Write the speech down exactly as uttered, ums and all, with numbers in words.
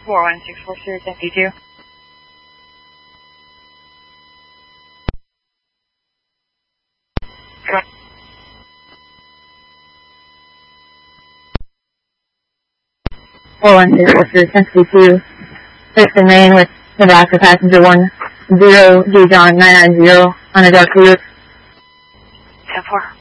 four one six four Sirius F D two. four one six four Sirius F D two. Houston, Maine with Nebraska passenger one zero G John nine nine zero on a dark route. ten four.